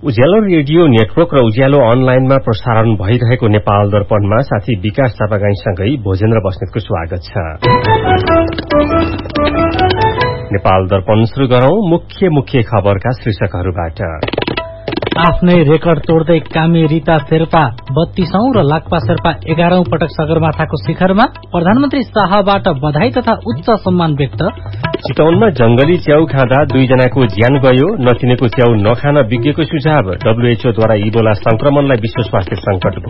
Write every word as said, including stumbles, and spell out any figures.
उज्यालो radio network र उज्यालो अनलाइनमा प्रसारण भइरहेको नेपाल दर्पणमा साथी विकास चापागाईसँगै भोजेन्द्र बस्नेतको स्वागत छ। नेपाल दर्पण शुरू गरौं मुख्य मुख्य खबरका शीर्षकहरूबाट। आफ्नै रेकर्ड तोड्दै कामी रीता शेर्पा बत्तीसौं र लाक्पा शेर्पा एघारौं पटक सगरमाथाको शिखरमा, प्रधानमन्त्री शाहबाट बधाई तथा उच्च सम्मान व्यक्त। चितवनमा जंगली च्याउ खाँदा दुईजनाको ज्यान गयो, नचिनेको च्याउ नखान विज्ञको सुझाव। डब्ल्यूएचओद्वारा इबोला संक्रमणलाई विश्व स्वास्थ्य संकट